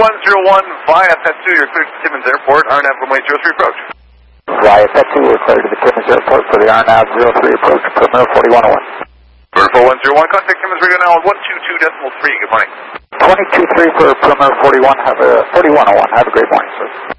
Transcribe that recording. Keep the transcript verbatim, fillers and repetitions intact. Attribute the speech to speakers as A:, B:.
A: one zero one via Pet two, you're cleared to Timmins Airport, R N A V runway zero three approach.
B: Via Pet two, we're cleared to the Timmins Airport for the R N A V zero three approach, perimeter forty-one oh one.
A: Vertical one zero one, contact Timmins radio now one two two decimal three, good morning.
B: twenty-two three for perimeter forty-one, have a, forty-one oh one, have a great morning, sir.